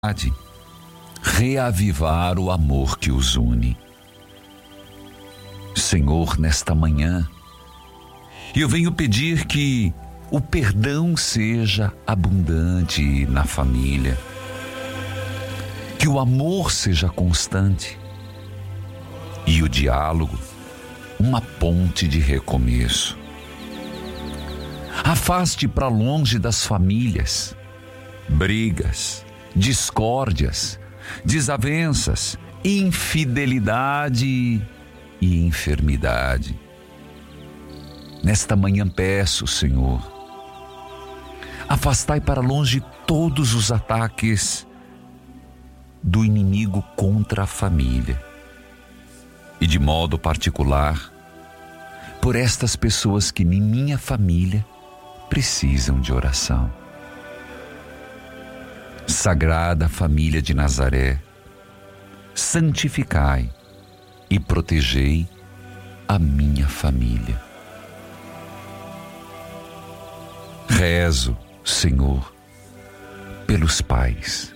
reavivar o amor que os une. Senhor, nesta manhã, eu venho pedir que o perdão seja abundante na família, que o amor seja constante e o diálogo uma ponte de recomeço. Afaste para longe das famílias brigas, discórdias, desavenças, infidelidade e enfermidade. Nesta manhã peço, Senhor, afastai para longe todos os ataques do inimigo contra a família e, de modo particular, por estas pessoas que em minha família precisam de oração. Sagrada Família de Nazaré, santificai e protegei a minha família. Rezo, Senhor, pelos pais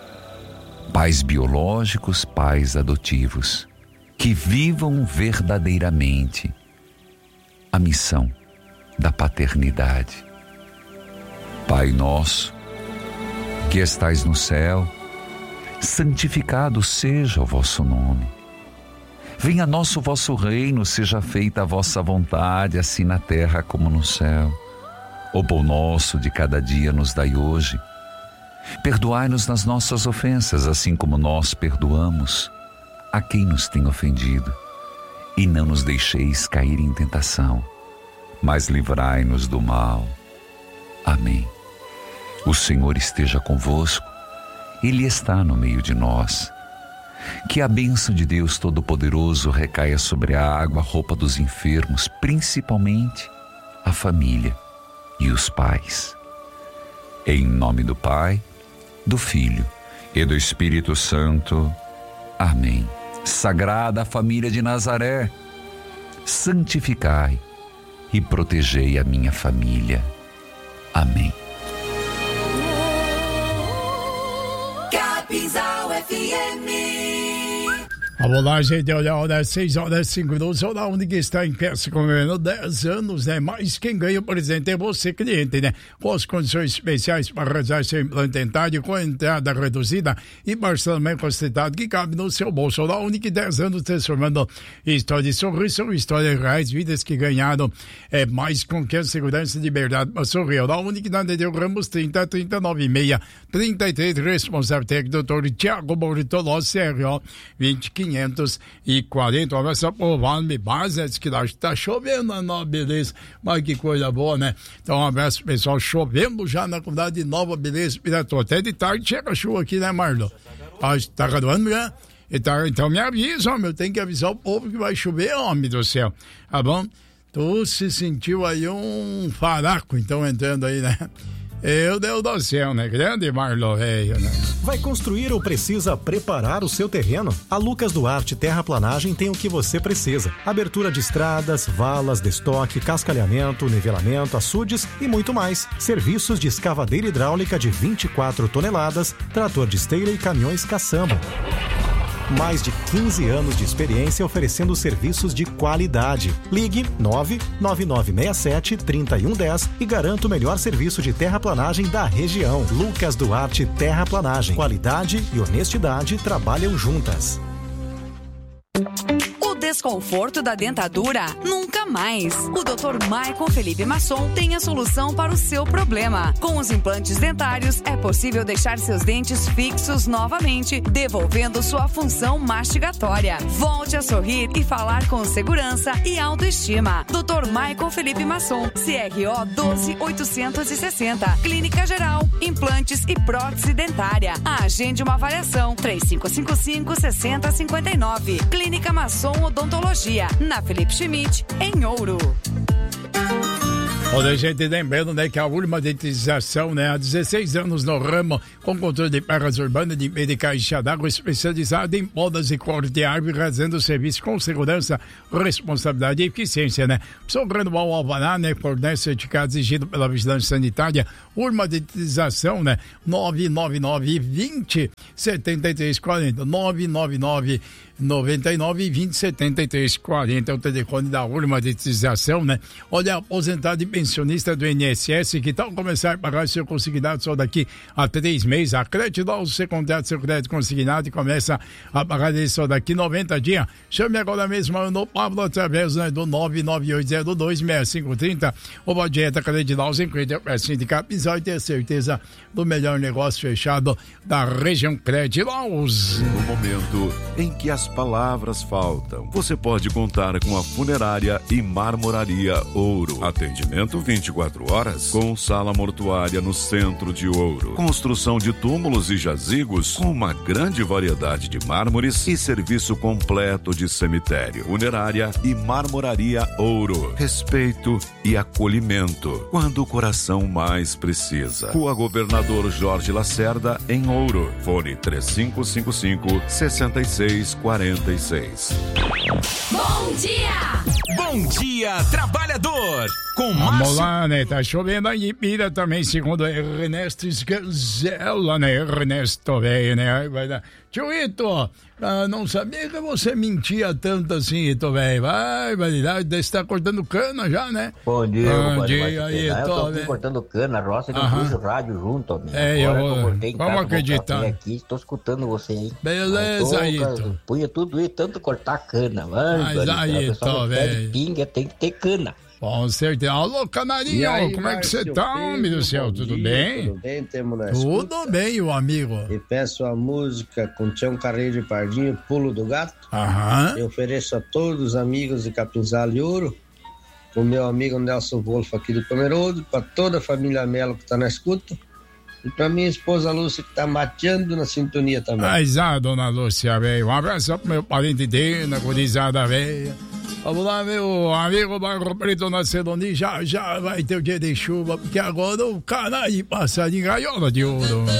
biológicos, pais adotivos, que vivam verdadeiramente a missão da paternidade. Pai nosso, que estais no céu, santificado seja o vosso nome. Venha a nós o vosso reino, seja feita a vossa vontade, assim na terra como no céu. O pão nosso de cada dia nos dai hoje. Perdoai-nos nas nossas ofensas, assim como nós perdoamos a quem nos tem ofendido. E não nos deixeis cair em tentação, mas livrai-nos do mal. Amém. O Senhor esteja convosco, Ele está no meio de nós. Que a bênção de Deus Todo-Poderoso recaia sobre a água, a roupa dos enfermos, principalmente a família e os pais. Em nome do Pai, do Filho e do Espírito Santo. Amém. Sagrada Família de Nazaré, santificai e protegei a minha família. Amém. Capinzal FM. Vamos lá, gente, olha, 6h05, a única que está em peça comemorando 10 anos, né? Mas quem ganha o presente é você, cliente, né? Com as condições especiais para realizar seu implante dentário com entrada reduzida e parcelamento concentrado que cabe no seu bolso. A única 10 anos transformando história de sorriso, histórias reais, vidas que ganharam mais confiança, segurança e liberdade para sorrir. A única na Dedeu Ramos 3039-633, responsável técnico, doutor Tiago Bortoló, CRO 2540. Olha essa povoada me base, que tá chovendo, não, beleza, mas que coisa boa, né? Então, um abraço, pessoal, chovendo já na comunidade de Nova Beleza, Piratou. Até de tarde chega a chuva aqui, né, Marlon? Tá graduando já? Então me avisa, homem, eu tenho que avisar o povo que vai chover, homem do céu, tá bom? Tu se sentiu aí um faraco, então, entrando aí, né? Eu Deus do céu, né? Grande Marlon, velho, né? Vai construir ou precisa preparar o seu terreno? A Lucas Duarte Terraplanagem tem o que você precisa. Abertura de estradas, valas, destoque, cascalhamento, nivelamento, açudes e muito mais. Serviços de escavadeira hidráulica de 24 toneladas, trator de esteira e caminhões caçamba. Mais de 15 anos de experiência oferecendo serviços de qualidade. Ligue 99967-3110 e garanta o melhor serviço de terraplanagem da região. Lucas Duarte Terraplanagem. Qualidade e honestidade trabalham juntas. O desconforto da dentadura? Nunca mais. O Dr. Maicon Felipe Masson tem a solução para o seu problema. Com os implantes dentários, é possível deixar seus dentes fixos novamente, devolvendo sua função mastigatória. Volte a sorrir e falar com segurança e autoestima. Dr. Maicon Felipe Masson, CRO 12860. Clínica Geral, implantes e prótese dentária. Agende uma avaliação. 3555-6059. Clínica Masson Odontologia, na Felipe Schmidt, em Ouro. Olha, a gente lembrando, né, que a Urmatização, né, há 16 anos no ramo, com controle de pragas urbanas de meio de caixa d'água, especializada em podas e corte de árvore, fazendo serviço com segurança, responsabilidade e eficiência, né? Sou Granual Alvará, né, fornece certificado exigido pela Vigilância Sanitária, Urmatização, né, 999-20-7340, 999-99-20-7340, é o telefone da Urmatização, né? Olha, aposentado e pensionista do INSS, que tal começar a pagar seu consignado só daqui a 3 meses? A Credidol, você contrata seu crédito consignado e começa a pagar ele só daqui 90 dias. Chame agora mesmo no Pablo através, né, do 998026530 ou a dieta Credidol, você encontra o sindicato e ter certeza do melhor negócio fechado da região Credidol. No momento em que as palavras faltam, você pode contar com a Funerária e Marmoraria Ouro. Atendimento 24 horas, com sala mortuária no centro de Ouro. Construção de túmulos e jazigos com uma grande variedade de mármores e serviço completo de cemitério. Funerária e Marmoraria Ouro. Respeito e acolhimento quando o coração mais precisa. Rua Governador Jorge Lacerda, em Ouro. Fone 3555-6646. Bom dia! Bom dia, trabalhador! Com Vamos lá, né? Tá chovendo aí em Pira também, segundo Ernesto Scanzella, né? Ernesto, velho, né? Vai dar. Tio Ito, não sabia que você mentia tanto assim, Ito, velho. Vai, você tá cortando cana já, né? Bom dia, Bom dia, Ito, eu tô aqui cortando cana, roça, que eu pus o rádio junto, amigo. Vamos acreditar. Aqui, estou escutando você aí. Beleza, Ito. Punha tudo isso, tanto cortar cana, mano. Mas aí, Ito, velho. Pinga, tem que ter cana. Com certeza. Alô, Canarinho, aí, como é que você tá, homem do céu? Tudo bem? Tudo bem, temos na Tudo escuta. bem, o amigo. E peço a música com Tião Carreiro de Pardinho, Pulo do Gato. Aham. Eu ofereço a todos os amigos de Capinzal e Ouro, o meu amigo Nelson Wolff aqui do Pomerode, para toda a família Melo que tá na escuta, e para minha esposa Lúcia que tá mateando na sintonia também. Mas dona Lúcia, velho, um abraço pro meu parente dele, na gurizada velha. Vamos lá, meu amigo Barro Preto na Cedonia, já vai ter o dia de chuva, porque agora o cara aí passa de gaiola de ouro.